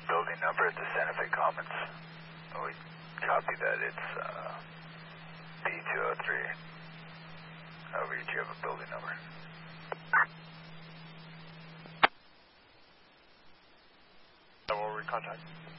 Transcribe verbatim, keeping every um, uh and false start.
building number at the Santa Fe Commons. We copy that. It's uh, P two oh three. Over, do you have a building number? That will recontact.